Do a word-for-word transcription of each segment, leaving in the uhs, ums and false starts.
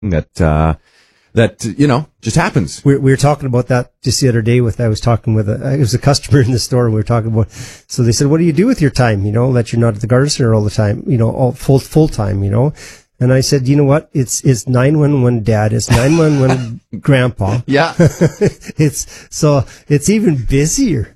that, uh, that, you know, just happens. We, we were talking about that just the other day with, I was talking with a, it was a customer in the store, and we were talking about, so they said, what do you do with your time? You know, that you're not at the garden center all the time, you know, all full, full time, you know? And I said, you know what? It's, it's nine one one dad. It's nine one one grandpa. Yeah. It's, so it's even busier.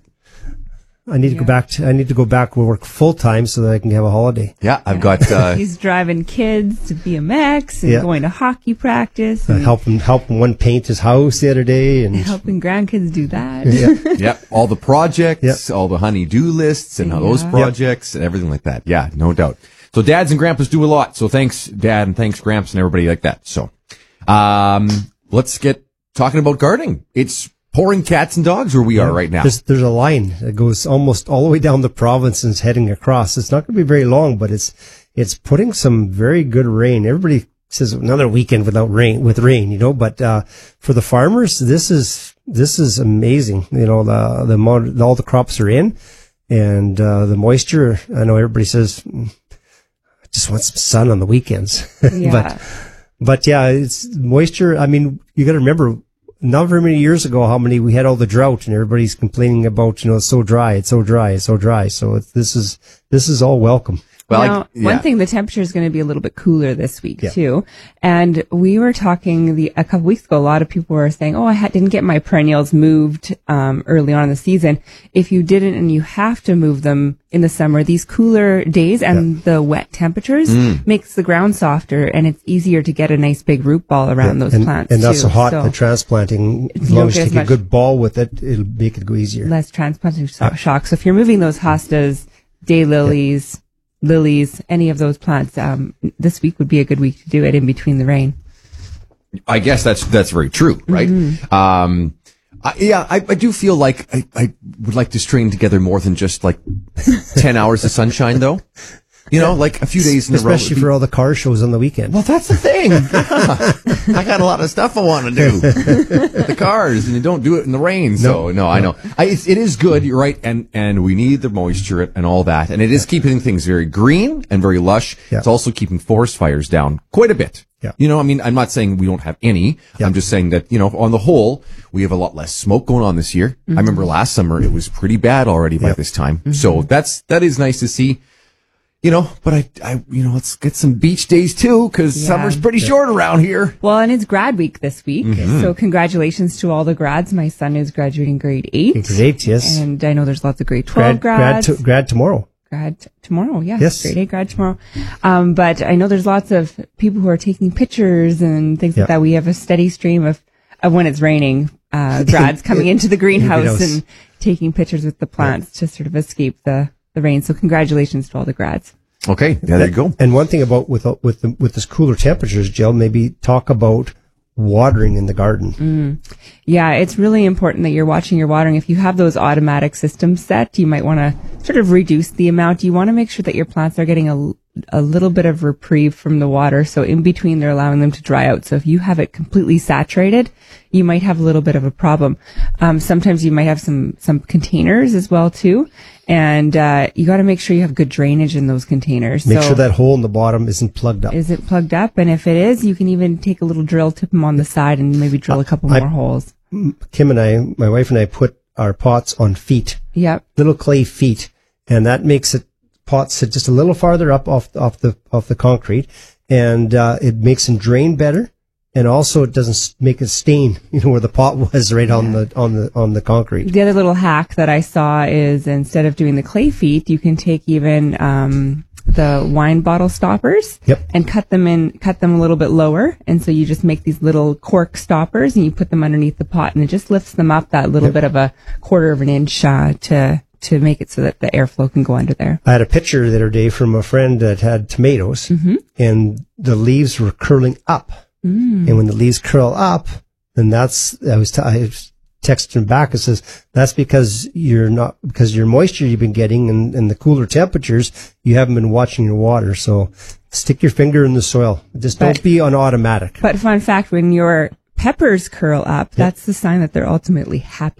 I need to yeah. go back to, I need to go back and work full time so that I can have a holiday. Yeah. I've yeah. got, uh, he's driving kids to B M X and yeah. going to hockey practice. Uh, And helping, helping one paint his house the other day and helping grandkids do that. Yeah. yeah. All the projects, yep. all the honey-do lists and all yeah. those projects yep. and everything like that. Yeah. No doubt. So dads and grandpas do a lot. So thanks, Dad, and thanks, Gramps, and everybody like that. So, um, let's get talking about gardening. It's pouring cats and dogs where we are right now. There's, there's a line that goes almost all the way down the province and is heading across. It's not going to be very long, but it's, it's putting some very good rain. Everybody says another weekend without rain, with rain, you know, but, uh, for the farmers, this is, this is amazing. You know, the, the amount, all the crops are in and, uh, the moisture. I know everybody says, I just want some sun on the weekends. Yeah. but, but yeah, it's moisture. I mean, you got to remember, not very many years ago, how many we had all the drought, and everybody's complaining about, you know, it's so dry, it's so dry, it's so dry. So it's, this is this is all welcome. Well, now, I, yeah. one thing, the temperature is going to be a little bit cooler this week yeah. too. And we were talking the a couple weeks ago. A lot of people were saying, "Oh, I had, didn't get my perennials moved um, early on in the season." If you didn't, and you have to move them in the summer, these cooler days and yeah. the wet temperatures mm. makes the ground softer, and it's easier to get a nice big root ball around yeah. those and, plants. And not too. so hot. So the transplanting, as long as you take a good ball with it, it'll make it go easier. Less transplanting yeah. shock. So if you're moving those hostas, daylilies. Yeah. lilies, any of those plants, um, this week would be a good week to do it in between the rain. I guess that's, that's very true, right? Mm-hmm. Um, I, yeah, I, I do feel like I, I would like to string together more than just like ten hours of sunshine though. You know, like a few days in a row. Especially for all the car shows on the weekend. Well, that's the thing. Yeah. I got a lot of stuff I want to do with the cars, and you don't do it in the rain. So, no, no I know. I, it's, it is good, you're right, and, and we need the moisture and all that. And it is keeping things very green and very lush. Yeah. It's also keeping forest fires down quite a bit. Yeah. You know, I mean, I'm not saying we don't have any. Yeah. I'm just saying that, you know, on the whole, we have a lot less smoke going on this year. Mm-hmm. I remember last summer, it was pretty bad already by yeah. this time. Mm-hmm. So that's, that is nice to see. You know, but I, I, you know, let's get some beach days too, because yeah. summer's pretty yeah. short around here. Well, and it's grad week this week. Mm-hmm. So congratulations to all the grads. My son is graduating grade eight. Grade eight, yes. And I know there's lots of grade twelve grad, grads. Grad, to, grad tomorrow. Grad t- tomorrow, yes. Yes. Grade eight grad tomorrow. Um, but I know there's lots of people who are taking pictures and things yeah. like that. We have a steady stream of, of when it's raining, uh, grads coming into the greenhouse and taking pictures with the plants yeah. to sort of escape the, the rain. So congratulations to all the grads. Okay, yeah, there you go. And one thing about with with the, with this cooler temperatures, Jill, maybe talk about watering in the garden. Mm. Yeah, it's really important that you're watching your watering. If you have those automatic systems set, you might want to sort of reduce the amount. You want to make sure that your plants are getting a a little bit of reprieve from the water. So in between, they're allowing them to dry out. So if you have it completely saturated, you might have a little bit of a problem. Um, sometimes you might have some, some containers as well too. And, uh, you got to make sure you have good drainage in those containers. Make so sure that hole in the bottom isn't plugged up. Is it plugged up? And if it is, you can even take a little drill, tip them on the side and maybe drill a couple I, more holes. Kim and I, my wife and I put our pots on feet. Yep. Little clay feet. And that makes it, pots sit just a little farther up off, off the, off the concrete. And, uh, it makes them drain better. And also it doesn't make a stain, you know, where the pot was right yeah. on the, on the, on the concrete. The other little hack that I saw is instead of doing the clay feet, you can take even, um, the wine bottle stoppers yep. and cut them in, cut them a little bit lower. And so you just make these little cork stoppers and you put them underneath the pot and it just lifts them up that little yep. bit of a quarter of an inch, uh, to, to make it so that the airflow can go under there. I had a picture the other day from a friend that had tomatoes mm-hmm. and the leaves were curling up. Mm. And when the leaves curl up, then that's, I was, t- I texted him back and says, that's because you're not, because your moisture you've been getting and, and the cooler temperatures, you haven't been watching your water. So stick your finger in the soil. Just but, don't be on automatic. But fun fact, when your peppers curl up, yep. that's the sign that they're ultimately happy.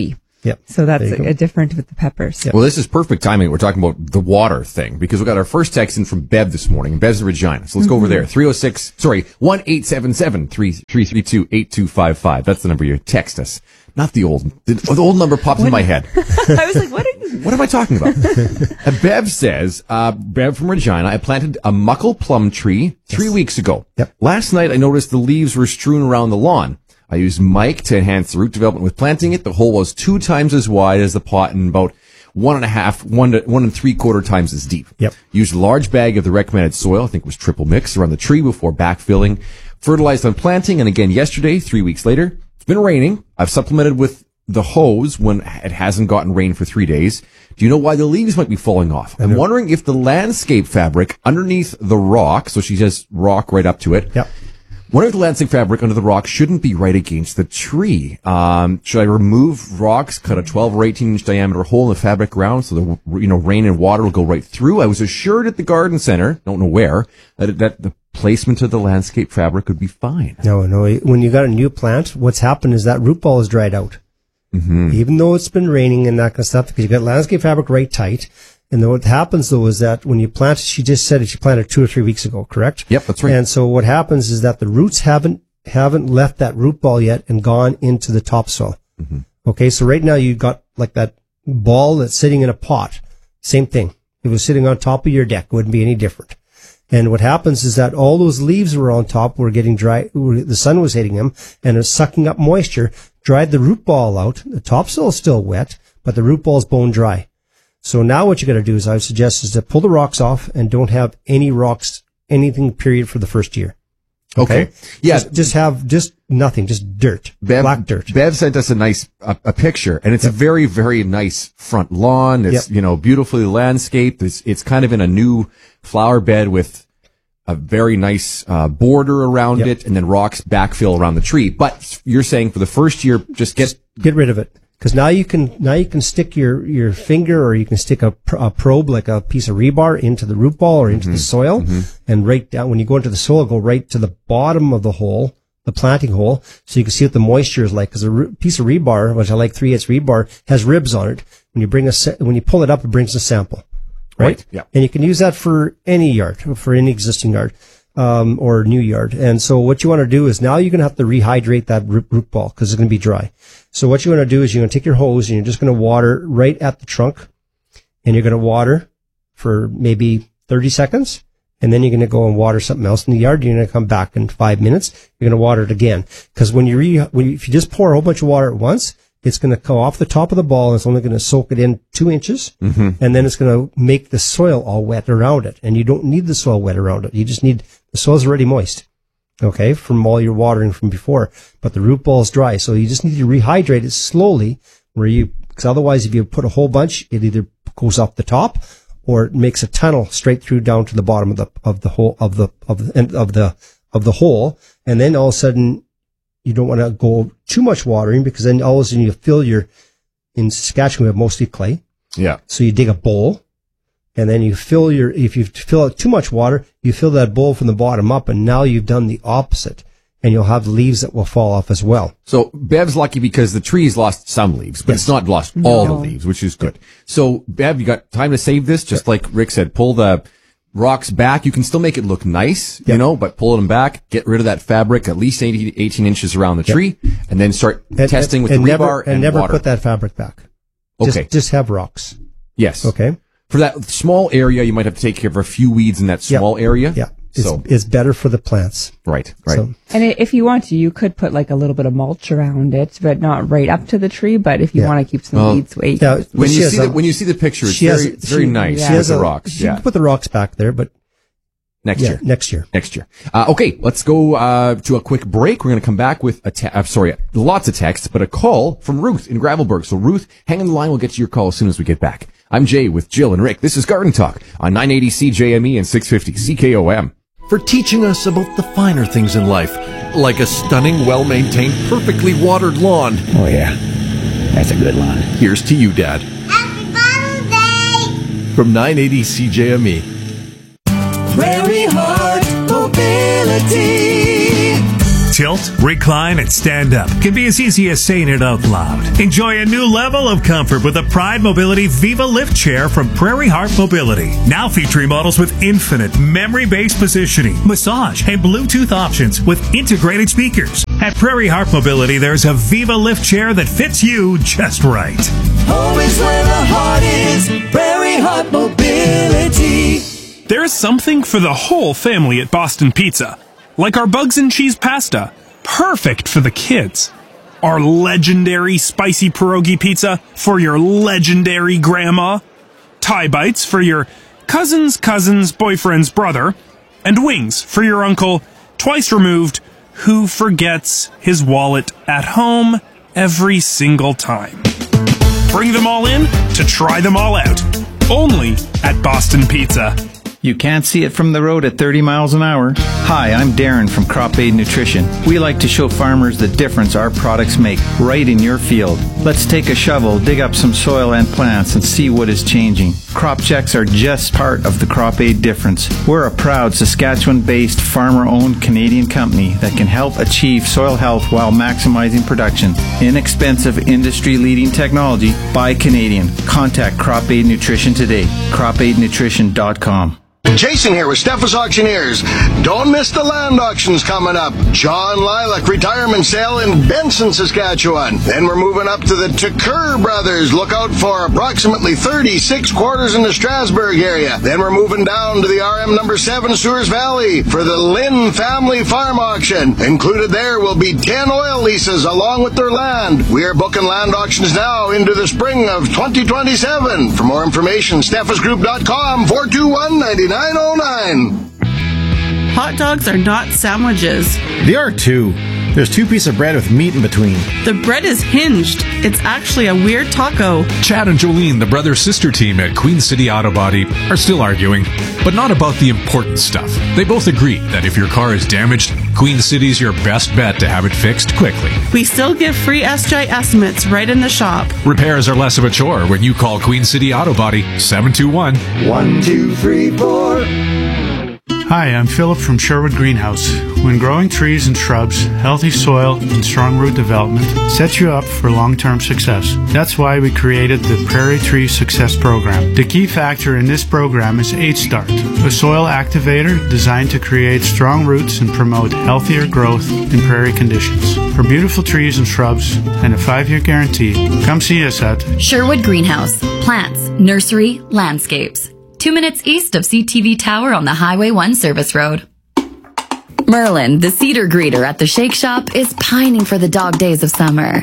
Yep. So that's There you a, go. a different with the peppers. Well, this is perfect timing. We're talking about the water thing because we got our first text in from Bev this morning. Bev's in Regina. So let's go over there. three oh six, sorry, one eight seven seven, three three two, eight two five five. That's the number you text us. Not the old, the, the old number popped in my head. I was like, what are you? What am I talking about? uh, Bev says, uh, Bev from Regina, I planted a muckle plum tree three weeks ago. Yep. Last night I noticed the leaves were strewn around the lawn. I used Mike to enhance the root development with planting it. The hole was two times as wide as the pot and about one and a half, one to, one and three quarter times as deep. Yep. Used a large bag of the recommended soil, I think it was triple mix, around the tree before backfilling. Fertilized on planting, and again yesterday, three weeks later. It's been raining. I've supplemented with the hose when it hasn't gotten rain for three days. Do you know why the leaves might be falling off? I'm wondering if the landscape fabric underneath the rock, so she says rock right up to it. Yep. Wonder if the landscape fabric under the rock shouldn't be right against the tree. Um, should I remove rocks, cut a twelve or eighteen inch diameter hole in the fabric ground so the, you know, rain and water will go right through? I was assured at the garden center, don't know where, that, that the placement of the landscape fabric would be fine. No, no. When you got a new plant, what's happened is that root ball is dried out. Mm-hmm. Even though it's been raining and that kind of stuff, because you got landscape fabric right tight. And then what happens though is that when you plant, she just said it, she planted two or three weeks ago, correct? Yep, that's right. And so what happens is that the roots haven't, haven't left that root ball yet and gone into the topsoil. Mm-hmm. Okay. So right now you got like that ball that's sitting in a pot. Same thing. If it was sitting on top of your deck, it wouldn't be any different. And what happens is that all those leaves were on top, were getting dry, the sun was hitting them, and it's sucking up moisture, dried the root ball out. The topsoil is still wet, but the root ball is bone dry. So now what you got to do is I would suggest is to pull the rocks off and don't have any rocks, anything period for the first year. Okay. Okay. Yeah. Just, just have just nothing, just dirt, Bev, black dirt. Bev sent us a nice a, a picture, and it's Yep. a very, very nice front lawn. It's Yep. you know beautifully landscaped. It's it's kind of in a new flower bed with a very nice uh, border around Yep. it, and then rocks backfill around the tree. But you're saying for the first year, just get Get rid of it. Because now you can now you can stick your, your finger or you can stick a, pr- a probe like a piece of rebar into the root ball or into mm-hmm. the soil, mm-hmm. and right down when you go into the soil, go right to the bottom of the hole, the planting hole, so you can see what the moisture is like. Because a re- piece of rebar, which I like three eighths rebar, has ribs on it. When you bring a sa- when you pull it up, it brings a sample, right? Right, yeah. And you can use that for any yard, for any existing yard. Um, or new yard. And so what you want to do is now you're going to have to rehydrate that root, root ball because it's going to be dry. So what you want to do is you're going to take your hose and you're just going to water right at the trunk, and you're going to water for maybe thirty seconds. And then you're going to go and water something else in the yard. You're going to come back in five minutes. You're going to water it again. Because when you re, when you, if you just pour a whole bunch of water at once, it's going to come off the top of the ball and it's only going to soak it in two inches. Mm-hmm. And then it's going to make the soil all wet around it. And you don't need the soil wet around it. You just need, the soil's already moist. Okay. From all your watering from before, but the root ball is dry. So you just need to rehydrate it slowly where you, because otherwise if you put a whole bunch, it either goes off the top or it makes a tunnel straight through down to the bottom of the, of the hole, of the, of the, of the, of the hole. And then all of a sudden, you don't want to go too much watering because then all of a sudden you fill your, in Saskatchewan we have mostly clay. yeah. So you dig a bowl and then you fill your, if you fill out too much water, you fill that bowl from the bottom up and now you've done the opposite and you'll have leaves that will fall off as well. So Bev's lucky because the tree's lost some leaves, but Yes. it's not lost No. all the leaves, which is good. So Bev, you got time to save this, just like Rick said, pull the rocks back. You can still make it look nice, you Yep. know, but pull them back, get rid of that fabric, at least eighteen, eighteen inches around the tree, and then start And, testing with and the never, rebar and, and never water. put that fabric back. Okay. Just, just have rocks. Yes. Okay. For that small area, you might have to take care of a few weeds in that Yep. small area. Yeah. It's, So, it's better for the plants. right, right. So, And i- if you want to, you could put like a little bit of mulch around it, but not right up to the tree. But if you Yeah. want to keep some Well, weeds away, yeah, when she you has see a- the, when you see the picture, it's she has- very, it's very she- nice yeah. she with has the a- rocks. She Yeah. can put the rocks back there, but Next yeah, year. next year. Next year. Uh, okay, let's go uh, to a quick break. We're going to come back with a te- uh, sorry, lots of texts, but a call from Ruth in Gravelburg. So Ruth, hang on the line. We'll get to your call as soon as we get back. I'm Jay with Jill and Rick. This is Garden Talk on nine eighty C J M E and six fifty C K O M. For teaching us about the finer things in life, like a stunning, well-maintained, perfectly watered lawn. Oh, yeah. That's a good line. Here's to you, Dad. Happy Father's Day! From nine eighty C J M E. Prairie Heart Mobility. Tilt, recline, and stand up can be as easy as saying it out loud. Enjoy a new level of comfort with a Pride Mobility Viva Lift Chair from Prairie Heart Mobility. Now featuring models with infinite memory-based positioning, massage, and Bluetooth options with integrated speakers. At Prairie Heart Mobility, there's a Viva Lift Chair that fits you just right. Home is where the heart is. Prairie Heart Mobility. There's something for the whole family at Boston Pizza. Like our bugs and cheese pasta. Perfect for the kids. Our legendary spicy pierogi pizza for your legendary grandma. Thai bites for your cousin's cousin's boyfriend's brother. And wings for your uncle, twice removed, who forgets his wallet at home every single time. Bring them all in to try them all out. Only at Boston Pizza. You can't see it from the road at thirty miles an hour. Hi, I'm Darren from Crop Aid Nutrition. We like to show farmers the difference our products make right in your field. Let's take a shovel, dig up some soil and plants, and see what is changing. Crop checks are just part of the Crop Aid difference. We're a proud Saskatchewan-based, farmer-owned Canadian company that can help achieve soil health while maximizing production. Inexpensive, industry-leading technology by Canadian. Contact Crop Aid Nutrition today. crop aid nutrition dot com. Jason here with Steffes Auctioneers. Don't miss the land auctions coming up. John Lilac retirement sale in Benson, Saskatchewan. Then we're moving up to the Tucker Brothers. Look out for approximately thirty-six quarters in the Strasbourg area. Then we're moving down to the R M number seven Sewers Valley for the Lynn Family Farm Auction. Included there will be ten oil leases along with their land. We are booking land auctions now into the spring of twenty twenty-seven. For more information, steffes group dot com, four two one, nine nine oh nine. Hot dogs are not sandwiches. They are too. There's two pieces of bread with meat in between. The bread is hinged. It's actually a weird taco. Chad and Jolene, the brother-sister team at Queen City Auto Body, are still arguing, but not about the important stuff. They both agree that if your car is damaged, Queen City's your best bet to have it fixed quickly. We still give free S J estimates right in the shop. Repairs are less of a chore when you call Queen City Auto Body, seven two one, one two three four. Hi, I'm Philip from Sherwood Greenhouse. When growing trees and shrubs, healthy soil and strong root development sets you up for long-term success. That's why we created the Prairie Tree Success Program. The key factor in this program is H-Start, a soil activator designed to create strong roots and promote healthier growth in prairie conditions. For beautiful trees and shrubs and a five-year guarantee, come see us at Sherwood Greenhouse. Plants, nursery, landscapes. Two minutes east of C T V Tower on the Highway one Service Road. Merlin, the cedar greeter at the Shake Shop, is pining for the dog days of summer.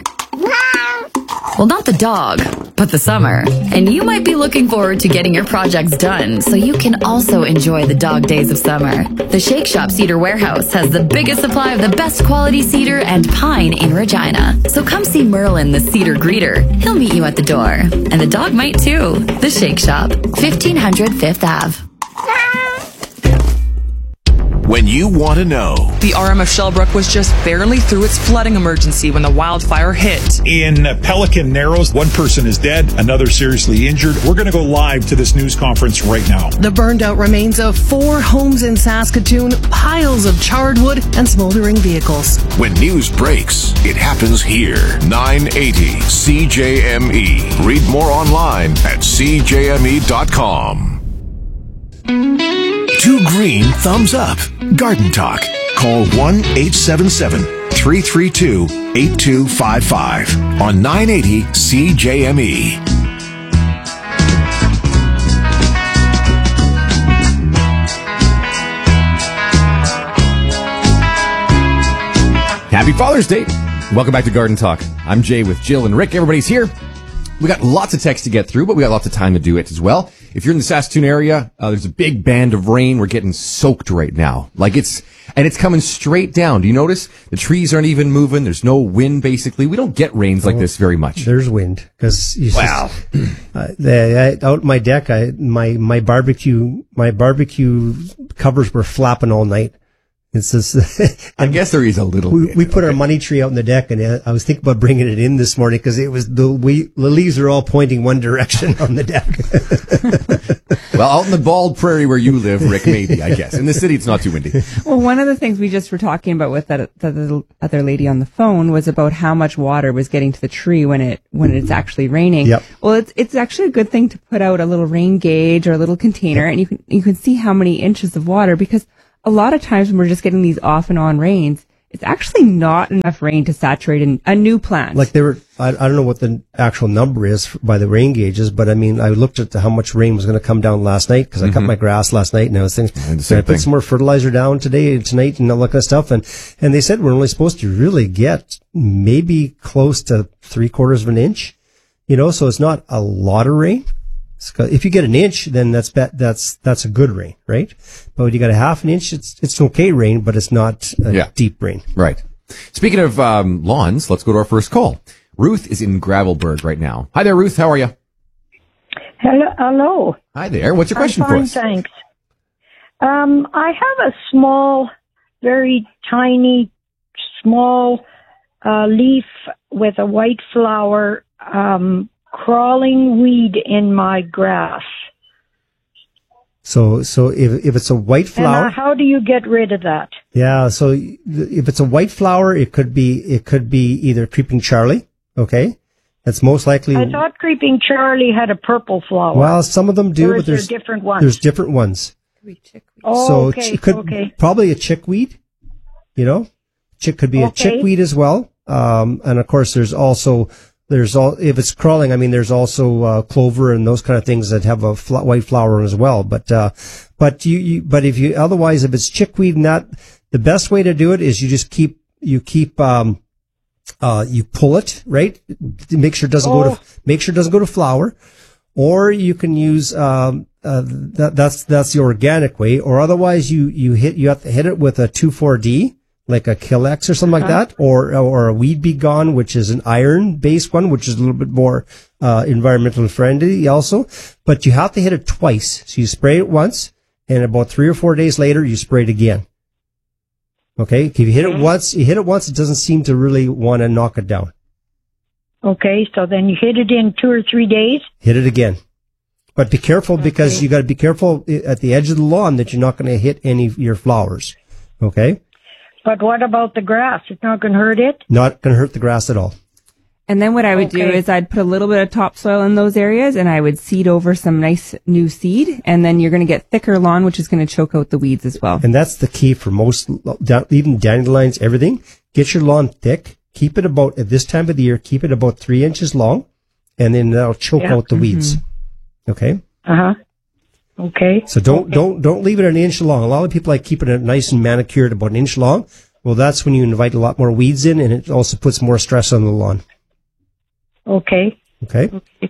Well, not the dog, but the summer. And you might be looking forward to getting your projects done so you can also enjoy the dog days of summer. The Shake Shop Cedar Warehouse has the biggest supply of the best quality cedar and pine in Regina. So come see Merlin, the cedar greeter. He'll meet you at the door. And the dog might too. The Shake Shop, fifteen hundred Fifth Avenue. When you want to know. The R M F Shellbrook was just barely through its flooding emergency when the wildfire hit. In Pelican Narrows, one person is dead, another seriously injured. We're going to go live to this news conference right now. The burned out remains of four homes in Saskatoon, piles of charred wood, and smoldering vehicles. When news breaks, it happens here. nine eighty C J M E. Read more online at c j m e dot com. Two green thumbs up. Garden Talk. Call one eight seven seven, three three two, eight two five five on nine eighty C J M E. Happy Father's Day. Welcome back to Garden Talk. I'm Jay with Jill and Rick. Everybody's here. We got lots of text to get through, but we got lots of time to do it as well. If you're in the Saskatoon area, uh, there's a big band of rain. We're getting soaked right now. Like it's, and it's coming straight down. Do you notice? The trees aren't even moving. There's no wind, basically. We don't get rains like this very much. There's wind, because wow. uh, the, I, out my deck, I, my, my barbecue, my barbecue covers were flapping all night. It's just, I guess there is a little we, bit. we put okay. our money tree out in the deck, and uh, I was thinking about bringing it in this morning because it was the we the leaves are all pointing one direction on the deck. Well, out in the bald prairie where you live, Rick, maybe, I guess. In the city, it's not too windy. Well, one of the things we just were talking about with that, that other lady on the phone was about how much water was getting to the tree when it when it's actually raining. Yep. Well, it's it's actually a good thing to put out a little rain gauge or a little container, and you can you can see how many inches of water, because a lot of times when we're just getting these off and on rains, it's actually not enough rain to saturate an, a new plant. Like they were, I, I don't know what the actual number is by the rain gauges, but I mean, I looked at the, how much rain was going to come down last night because Mm-hmm. I cut my grass last night and I was thinking, And the can I same put thing. some more fertilizer down today, tonight, and all that kind of stuff? And, and they said we're only supposed to really get maybe close to three quarters of an inch, you know, so it's not a lot of rain. If you get an inch, then that's bet that's that's a good rain, right? But when you got a half an inch, it's it's okay rain, but it's not a Yeah. deep rain. Right. Speaking of um, lawns, let's go to our first call. Ruth is in Gravelburg right now. Hi there, Ruth. How are you? Hello. Hello. Hi there. What's your question I'm for fine, us? Thanks. Um, I have a small, very tiny, small uh, leaf with a white flower, um, crawling weed in my grass. So so if if it's a white flower, And uh, how do you get rid of that? yeah. So if it's a white flower, it could be it could be either creeping Charlie. Okay, that's most likely. I thought Creeping Charlie had a purple flower. Well, some of them do, Or is but there's there different ones? There's different ones. Oh, so okay, it could okay. probably a chickweed. You know, chick could be a Okay. chickweed as well. Um, and of course, there's also there's all if it's crawling. I mean, there's also uh, clover and those kind of things that have a fl- white flower as well. But uh, but you, you but if you otherwise if it's chickweed and that, the best way to do it is you just keep you keep um uh you pull it right to make sure it doesn't go Oh. to make sure it doesn't go to flower, or you can use um uh, that that's that's the organic way, or otherwise you you hit you have to hit it with a two four D. Like a Killex or something like Uh-huh. that, or or a Weed Be Gone, which is an iron-based one, which is a little bit more uh, environmentally friendly also. But you have to hit it twice. So you spray it once, and about three or four days later, you spray it again. Okay? If you hit it once, you hit it once, it doesn't seem to really want to knock it down. Okay, so then you hit it in two or three days. Hit it again. But be careful because you got to be careful at the edge of the lawn that you're not going to hit any of your flowers. Okay? But what about the grass? It's not going to hurt it? Not going to hurt the grass at all. And then what I would do Okay. is I'd put a little bit of topsoil in those areas, and I would seed over some nice new seed, and then you're going to get thicker lawn, which is going to choke out the weeds as well. And that's the key for most, even dandelions, everything. Get your lawn thick. Keep it about, at this time of the year, keep it about three inches long, and then that'll choke Yeah. out the weeds. Okay? Uh-huh. Okay. So don't, don't, don't leave it an inch long. A lot of people like keeping it nice and manicured about an inch long. Well, that's when you invite a lot more weeds in, and it also puts more stress on the lawn. Okay. Okay?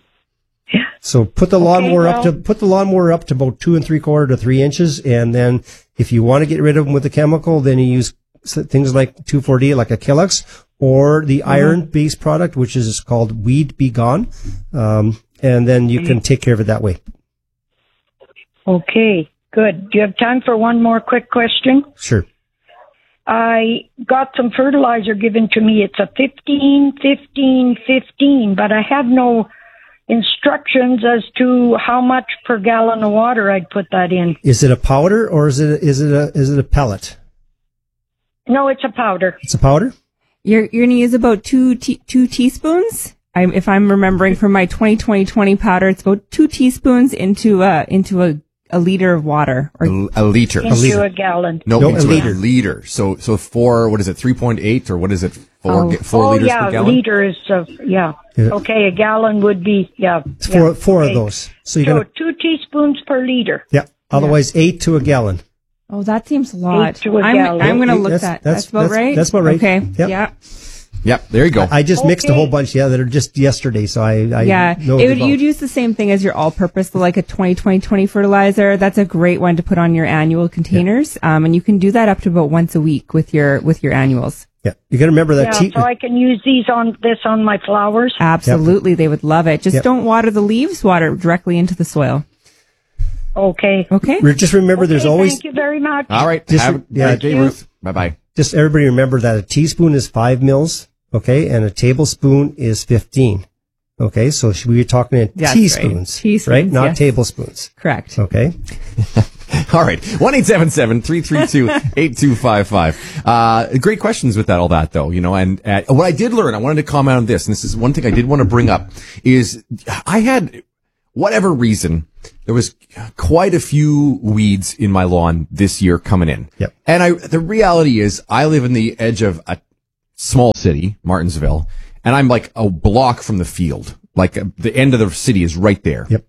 So put the lawnmower up to, put the lawnmower up to about two and three quarter to three inches. And then if you want to get rid of them with a chemical, then you use s- things like two four D, like a Killex, or the iron based product, which is called Weed Be Gone. Um, and then you can take care of it that way. Okay, good. Do you have time for one more quick question? Sure. I got some fertilizer given to me. It's a fifteen, fifteen, fifteen, but I have no instructions as to how much per gallon of water I'd put that in. Is it a powder or is it, is it a, is it a pellet? No, it's a powder. It's a powder? You're, you're going to use about two, te- two teaspoons. I'm, if I'm remembering from my twenty twenty twenty powder, it's about two teaspoons into a, into a, a liter of water. Or A, a liter. Into a, liter. a gallon. No, No, into a a liter. liter. So, so four, what is it, three point eight, or what is it, four, Oh, ga- four oh, liters yeah, per gallon? liters of, yeah. Yeah. Okay, a gallon would be, yeah. It's four, yeah, four okay. of those. So you're So going to, two teaspoons per liter. yeah. Otherwise eight to a gallon. Oh, that seems a lot. Eight to a I'm, gallon. I'm going to Eight, look that's- that. that's- That's, about that's- right? that's about right. Okay. Yep. Yeah. Yep, there you go. I just mixed a Okay. whole bunch, yeah, that are just yesterday, so I, I yeah. know It would, about- you'd use the same thing as your all-purpose, like a twenty twenty twenty fertilizer. That's a great one to put on your annual containers. Um, and you can do that up to about once a week with your, with your annuals. Yeah, you got to remember that. Yeah, Te- so I can use these on this on my flowers. Absolutely. They would love it. Just Yep. don't water the leaves, water directly into the soil. Okay. Okay. Re- just remember, there's Okay, always Thank you very much. All right. Just- Have a yeah, great day, Ruth. Bye-bye. Just everybody remember that a teaspoon is five mils, okay, and a tablespoon is fifteen. Okay, so we were talking in That's teaspoons, right. Teaspoons, right? Not yes. tablespoons. Correct. Okay. All right. one eight seven seven, three three two, eight two five five. Uh, great questions with that, all that, though, you know, and uh, what I did learn, I wanted to comment on this, and this is one thing I did want to bring up, is I had, whatever reason, there was quite a few weeds in my lawn this year coming in. Yep. And I, the reality is, I live in the edge of a small city, Martinsville, and I'm like a block from the field. Like uh, the end of the city is right there. Yep.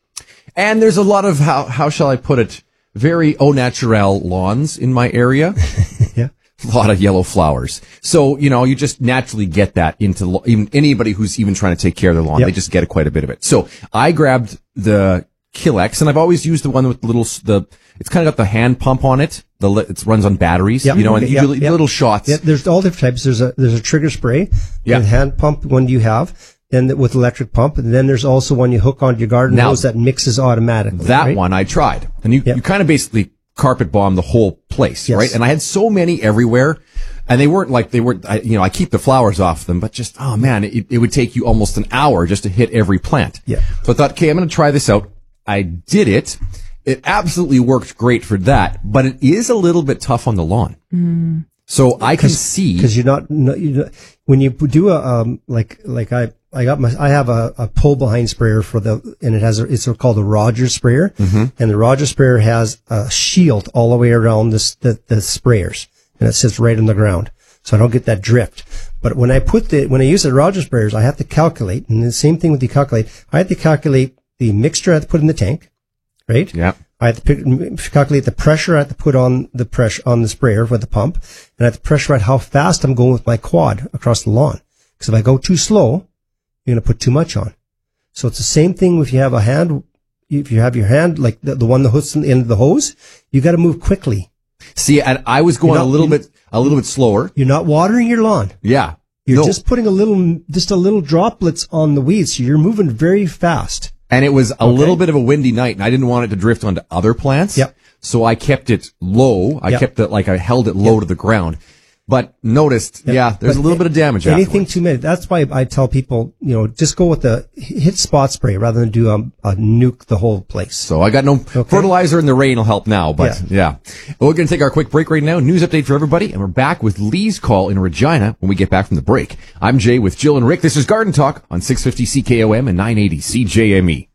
And there's a lot of, how, how shall I put it, very au naturel lawns in my area. Yeah. A lot of yellow flowers. So, you know, you just naturally get that into lo- even anybody who's even trying to take care of their lawn. Yep. They just get quite a bit of it. So I grabbed the Killex, and I've always used the one with the little, the, it's kind of got the hand pump on it. The, it runs on batteries, Yep. you know, and Okay. usually Yep. Yep. little shots. Yeah, there's all different types. There's a, there's a trigger spray. Yeah. The hand pump one you have. Then with electric pump, and then there's also one you hook onto your garden Now, hose that mixes automatically. That right? one I tried. And you, Yep. you kind of basically carpet bomb the whole place, Yes. right? And I had so many everywhere, and they weren't like, they weren't, I, you know, I keep the flowers off them, but just, oh man, it, it would take you almost an hour just to hit every plant. Yeah. So I thought, okay, I'm going to try this out. I did it. It absolutely worked great for that, but it is a little bit tough on the lawn. Mm. So I can see. Because you're not, no, you when you do a, um, like, like I, I got my, I have a, a pull behind sprayer for the, and it has a, it's called a Rogers sprayer. Mm-hmm. And the Rogers sprayer has a shield all the way around this, the, the sprayers. And it sits right on the ground. So I don't get that drift. But when I put the, when I use the Rogers sprayers, I have to calculate, and the same thing with the calculate, I have to calculate the mixture I have to put in the tank, right? Yeah. I have to pick, calculate the pressure I have to put on the pressure, on the sprayer with the pump, and I have to pressure out how fast I'm going with my quad across the lawn. Because if I go too slow, you're going to put too much on. So it's the same thing if you have a hand, if you have your hand, like the, the one that hooks in the end of the hose, you got to move quickly. See, and I was going You're not- a little you- bit, a little bit slower. You're not watering your lawn. Yeah. You're No. just putting a little, just a little droplets on the weeds. So you're moving very fast. And it was a Okay. little bit of a windy night, and I didn't want it to drift onto other plants. Yep. So I kept it low. I Yep. kept it like I held it low Yep. to the ground. But noticed, Yep. yeah, there's But a little bit of damage Anything afterwards. too many. That's why I tell people, you know, just go with the hit spot spray rather than do a, a nuke the whole place. So I got no fertilizer, and the rain will help now. But yeah, Well, we're going to take our quick break right now. News update for everybody, and we're back with Lee's call in Regina when we get back from the break. I'm Jay with Jill and Rick. This is Garden Talk on six fifty C K O M and nine eighty C J M E.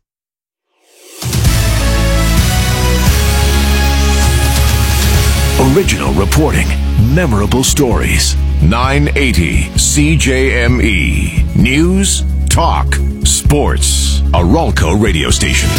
Original reporting, memorable stories. nine eighty C J M E. News, talk, sports. A Ralco radio station.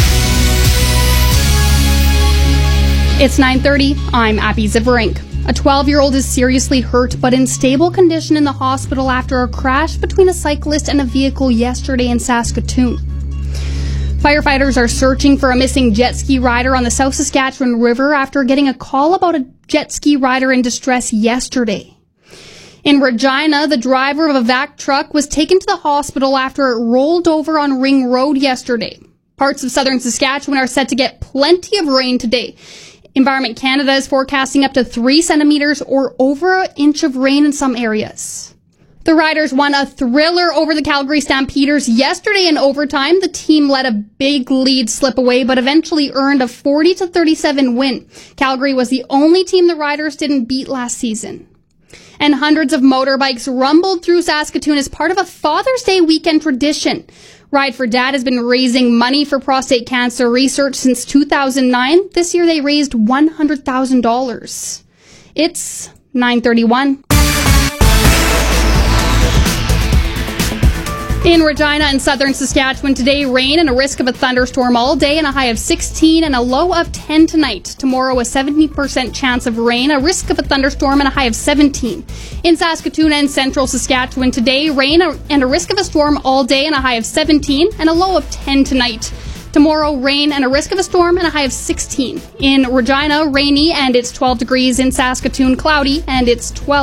It's nine thirty. I'm Abby Ziverink. A twelve-year-old is seriously hurt but in stable condition in the hospital after a crash between a cyclist and a vehicle yesterday in Saskatoon. Firefighters are searching for a missing jet ski rider on the South Saskatchewan River after getting a call about a jet ski rider in distress yesterday. In Regina, the driver of a vac truck was taken to the hospital after it rolled over on Ring Road yesterday. Parts of southern Saskatchewan are set to get plenty of rain today. Environment Canada is forecasting up to three centimeters or over an inch of rain in some areas. The Riders won a thriller over the Calgary Stampeders yesterday in overtime. The team let a big lead slip away, but eventually earned a forty to thirty-seven win. Calgary was the only team the Riders didn't beat last season. And hundreds of motorbikes rumbled through Saskatoon as part of a Father's Day weekend tradition. Ride for Dad has been raising money for prostate cancer research since two thousand nine. This year they raised one hundred thousand dollars. It's nine thirty-one. In Regina and southern Saskatchewan today, rain and a risk of a thunderstorm all day and a high of sixteen and a low of ten tonight. Tomorrow, a seventy percent chance of rain, a risk of a thunderstorm and a high of seventeen. In Saskatoon and central Saskatchewan today, rain and a risk of a storm all day and a high of seventeen and a low of ten tonight. Tomorrow, rain and a risk of a storm and a high of sixteen. In Regina, rainy and it's twelve degrees. In Saskatoon, cloudy and it's twelve.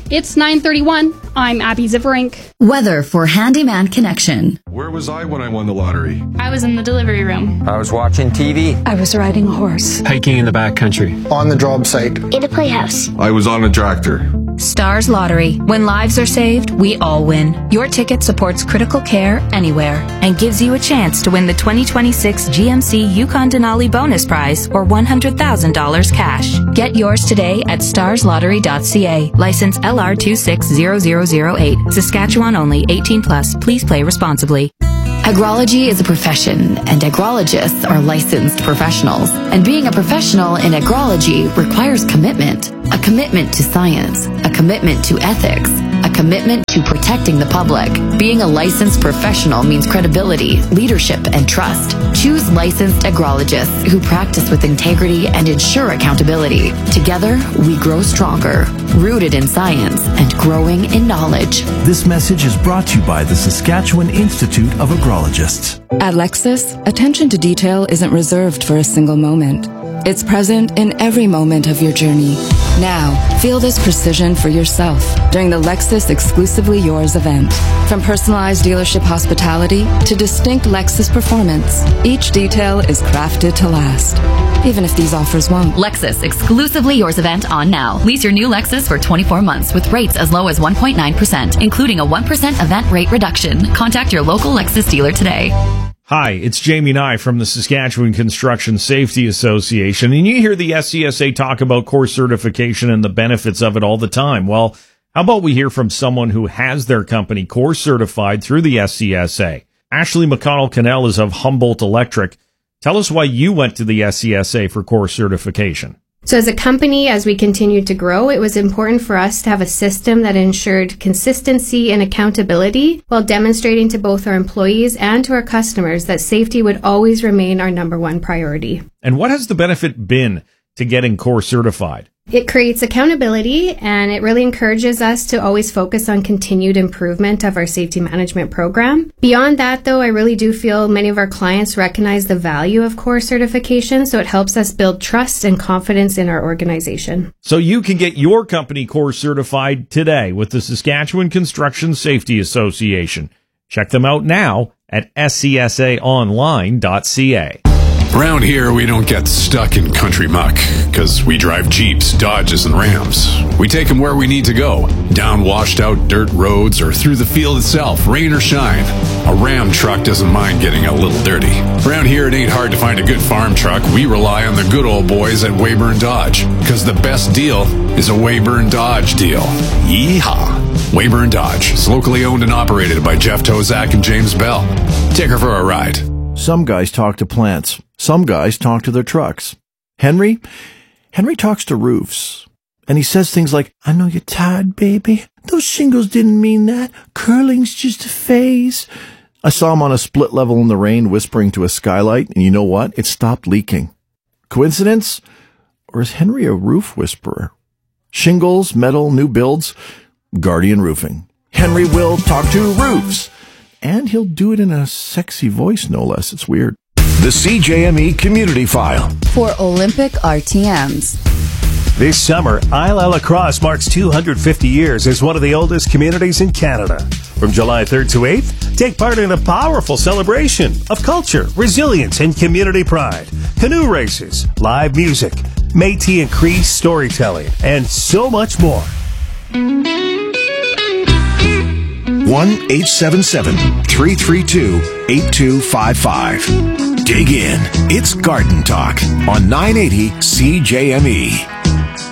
It's nine thirty-one. I'm Abby Ziverink. Weather for Handyman Connection. Where was I when I won the lottery? I was in the delivery room. I was watching T V. I was riding a horse. Hiking in the backcountry. On the job site. In a playhouse. I was on a tractor. Stars Lottery. When lives are saved, we all win. Your ticket supports critical care anywhere and gives you a chance to win the twenty twenty-six G M C Yukon Denali bonus prize or one hundred thousand dollars cash. Get yours today at stars lottery dot c a. License L R two six zero zero zero eight. Saskatchewan only. eighteen plus. Please play responsibly. Agrology is a profession, and agrologists are licensed professionals. And being a professional in agrology requires commitment. A commitment to science, a commitment to ethics, a commitment to protecting the public. Being a licensed professional means credibility, leadership, and trust. Choose licensed agrologists who practice with integrity and ensure accountability. Together, we grow stronger, rooted in science and growing in knowledge. This message is brought to you by the Saskatchewan Institute of Agrologists. At Lexus, attention to detail isn't reserved for a single moment. It's present in every moment of your journey. Now, feel this precision for yourself during the Lexus Exclusively Yours event. From personalized dealership hospitality to distinct Lexus performance, each detail is crafted to last, even if these offers won't. Lexus Exclusively Yours event on now. Lease your new Lexus for twenty-four months with rates as low as one point nine percent, including a one percent event rate reduction. Contact your local Lexus dealer today. Hi, it's Jamie Nye from the Saskatchewan Construction Safety Association, and you hear the S C S A talk about course certification and the benefits of it all the time. Well, how about we hear from someone who has their company course certified through the S C S A? Ashley McConnell-Cannell is of Humboldt Electric. Tell us why you went to the S C S A for course certification. So as a company, as we continued to grow, it was important for us to have a system that ensured consistency and accountability while demonstrating to both our employees and to our customers that safety would always remain our number one priority. And what has the benefit been to getting course certified? It creates accountability, and it really encourages us to always focus on continued improvement of our safety management program. Beyond that, though, I really do feel many of our clients recognize the value of course certification, so it helps us build trust and confidence in our organization. So you can get your company course certified today with the Saskatchewan Construction Safety Association. Check them out now at s c s a online dot c a. Around here, we don't get stuck in country muck, because we drive Jeeps, Dodges, and Rams. We take them where we need to go, down washed-out dirt roads or through the field itself, rain or shine. A Ram truck doesn't mind getting a little dirty. Around here, it ain't hard to find a good farm truck. We rely on the good old boys at Weyburn Dodge, because the best deal is a Weyburn Dodge deal. Yeehaw! Weyburn Dodge is locally owned and operated by Jeff Tozak and James Bell. Take her for a ride. Some guys talk to plants. Some guys talk to their trucks. Henry? Henry talks to roofs. And he says things like, I know you're tired, baby. Those shingles didn't mean that. Curling's just a phase. I saw him on a split level in the rain whispering to a skylight, and you know what? It stopped leaking. Coincidence? Or is Henry a roof whisperer? Shingles, metal, new builds, Guardian Roofing. Henry will talk to roofs. And he'll do it in a sexy voice, no less. It's weird. The C J M E Community File. For Olympic R T Ms. This summer, Isla Lacrosse marks two hundred fifty years as one of the oldest communities in Canada. From July third to eighth, take part in a powerful celebration of culture, resilience, and community pride. Canoe races, live music, Métis and Cree storytelling, and so much more. one eight seven seven, three three two, eight two five five. Dig in. It's Garden Talk on nine eighty C J M E.